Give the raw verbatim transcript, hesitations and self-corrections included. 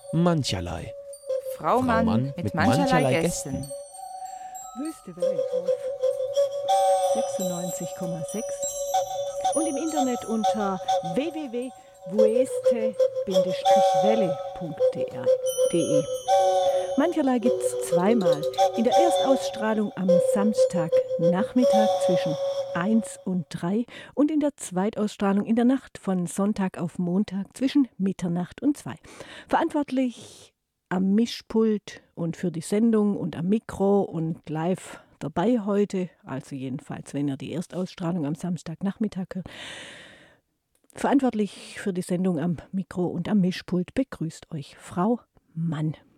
mancherlei. Frau, Frau Mann, Mann mit, mit mancherlei, mancherlei Gästen. Wüste Welle auf sechsundneunzig Komma sechs und im Internet unter w w w punkt wueste welle punkt de. Mancherlei gibt's zweimal. In der Erstausstrahlung am Samstagnachmittag zwischen eins und drei und in der Zweitausstrahlung in der Nacht von Sonntag auf Montag zwischen Mitternacht und zwei. Verantwortlich am Mischpult und für die Sendung und am Mikro und live dabei heute, also jedenfalls, wenn ihr die Erstausstrahlung am Samstagnachmittag hört. Verantwortlich für die Sendung am Mikro und am Mischpult begrüßt euch Frau Mann.